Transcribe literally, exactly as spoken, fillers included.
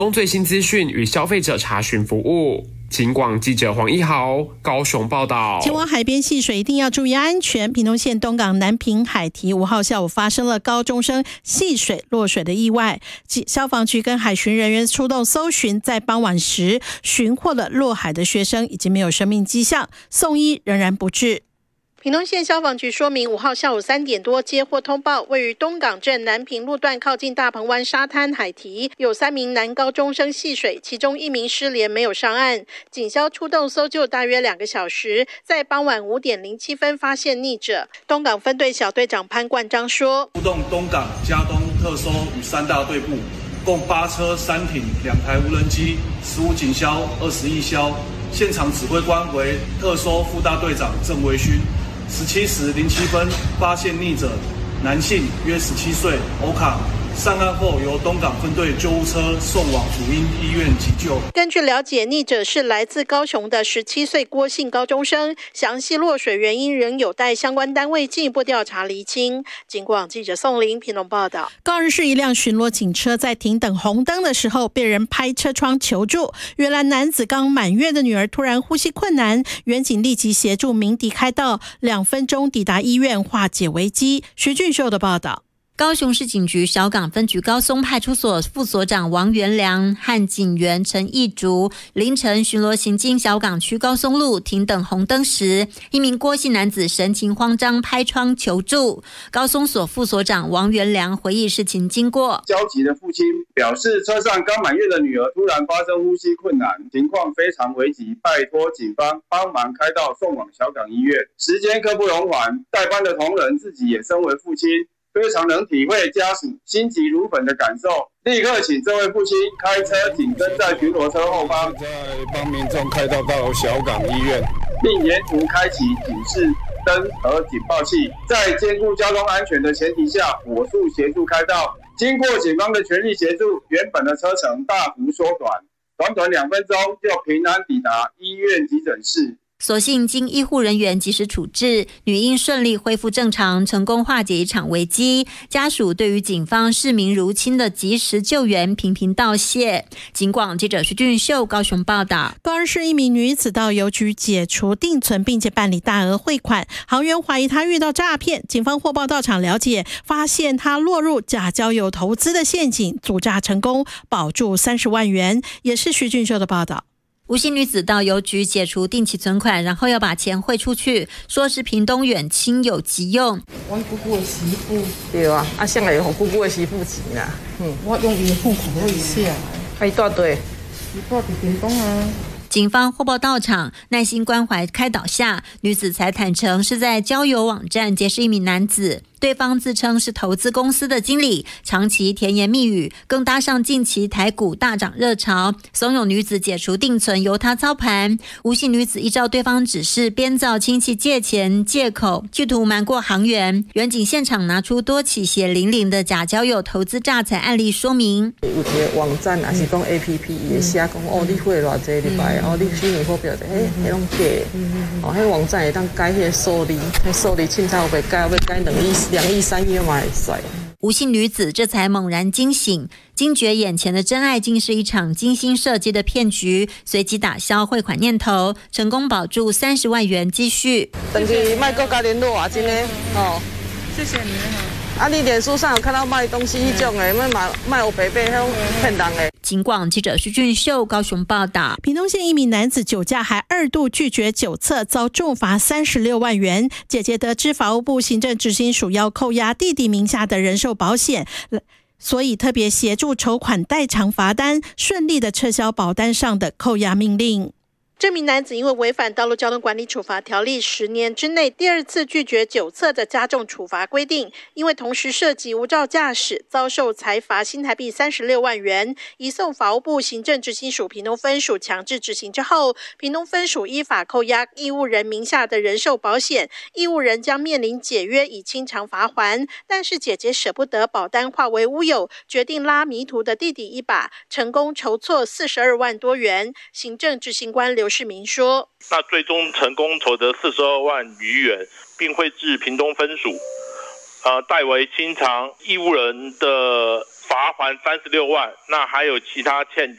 供最新资讯与消费者查询服务。警广记者黄一豪高雄报道。 前往海边戏水一定要注意安全。屏东县东港南平海堤五号下午发生了高中生戏水落水的意外，消防局跟海巡人员出动搜寻，在傍晚时寻获了落海的学生，已经没有生命迹象，送医仍然不治。屏东县消防局说明，五号下午三点多接获通报，位于东港镇南平路段靠近大鹏湾沙滩海堤，有三名男高中生戏水，其中一名失联没有上岸。警消出动搜救大约两个小时，在傍晚五点零七分发现溺者。东港分队小队长潘冠章说：“ 出动东港、嘉东特搜与三大队部，共八车、三艇、两台无人机，十五警消、二十一消。现场指挥官为特搜副大队长郑维勋。十七时零七分发现溺者，男性，约十七岁，欧卡。上岸后由东港分队救护车送往辅英医院急救。 根据了解，溺者是来自高雄的十七岁郭姓高中生，详细落水原因仍有待相关单位进一步调查厘清。警广记者宋玲屏东报道。高雄市一辆巡逻警车在停等红灯的时候被人拍车窗求助，原来男子刚满月的女儿突然呼吸困难，员警立即协助鸣笛开道，两分钟抵达医院化解危机。徐俊秀的报道。 高雄市警局小港分局高松派出所副所长王元良和警员陈义竹凌晨巡逻行经小港区高松路停等红灯时，一名郭姓男子神情慌张拍窗求助。高松所副所长王元良回忆事情经过： 焦急的父亲表示，车上刚满月的女儿突然发生呼吸困难，情况非常危急，拜托警方帮忙开道送往小港医院。时间刻不容缓，代班的同仁自己也身为父亲，非常能体会家属心急如焚的感受，立刻请这位父亲开车紧跟在巡逻车后方， 在帮民众开道到小港医院， 并沿途开启警示灯和警报器，在兼顾交通安全的前提下，火速协助开道。经过警方的全力协助，原本的车程大幅缩短，短短两分钟就平安抵达医院急诊室。 所幸经医护人员及时处置，女婴顺利恢复正常，成功化解一场危机。家属对于警方视民如亲的及时救援频频道谢。警广记者徐俊秀高雄报道。高雄市一名女子到邮局解除定存，并且办理大额汇款，行员怀疑她遇到诈骗，警方获报到场了解，发现她落入假交友投资的陷阱，阻诈成功，保住三十万元。也是徐俊秀的报道。吴姓女子到邮局解除定期存款，然后要把钱汇出去，说是屏东远亲友急用。 我姑姑的媳妇，对啊，啊，向来有姑姑的媳妇钱啦。嗯，我用伊的户口汇下来。啊，伊住对，伊住伫屏东啊。 警方获报到场，耐心关怀开导下，女子才坦诚是在交友网站结识一名男子。对方自称是投资公司的经理，长期甜言蜜语，更搭上近期台股大涨热潮，怂恿女子解除定存，由他操盘。吴姓女子依照对方指示，编造亲戚借钱借口，企图瞒过行员。员警现场拿出多起血淋淋的假交友投资诈财案例说明。 有一个网站还是讲 A P P， 伊会写讲哦，你汇偌济礼拜，哦，你虚拟货币的，嘿，迄拢假的。哦，迄网站会当改迄个数字，迄数字凊彩有袂改，要改两亿。两亿三亿嘛会使。 吴姓女子这才猛然惊醒，惊觉眼前的真爱竟是一场精心设计的骗局，随即打消汇款念头，成功保住三十万元积蓄。 等于卖各家联络啊，真的哦。 谢谢你啊，你脸书上有看到卖东西那种的，卖卖有白白那种骗人的。 警广记者徐俊秀高雄报道。 屏东县一名男子酒驾还二度拒绝酒测，遭重罚三十六万元。姐姐得知法务部行政执行署要扣押弟弟名下的人寿保险，所以特别协助筹款代偿罚单，顺利的撤销保单上的扣押命令。这名男子因为违反道路交通管理处罚条例，十年之内第二次拒绝酒测的加重处罚规定，因为同时涉及无照驾驶，遭受裁罚新台币三十六万元，移送法务部行政执行署屏东分署强制执行之后，屏东分署依法扣押义务人名下的人寿保险，义务人将面临解约以清偿罚还，但是姐姐舍不得保单化为乌有，决定拉迷途的弟弟一把，成功筹措四十二万多元。行政执行官刘世明说， 那最终成功筹得四十二万余元，并汇至屏东分署，呃，代为清偿义务人的罚还三十六万，那还有其他欠